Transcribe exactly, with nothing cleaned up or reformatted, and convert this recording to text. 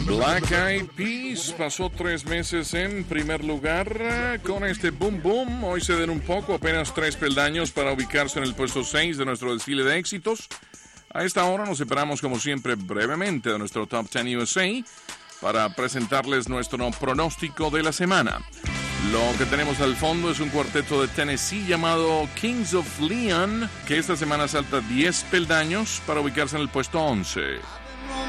Black Eyed Peas pasó tres meses en primer lugar con este Boom Boom. Hoy se den un poco, apenas tres peldaños para ubicarse en el puesto seis de nuestro desfile de éxitos. A esta hora nos separamos como siempre brevemente de nuestro Top diez U S A para presentarles nuestro pronóstico de la semana. Lo que tenemos al fondo es un cuarteto de Tennessee llamado Kings of Leon, que esta semana salta diez peldaños para ubicarse en el puesto once.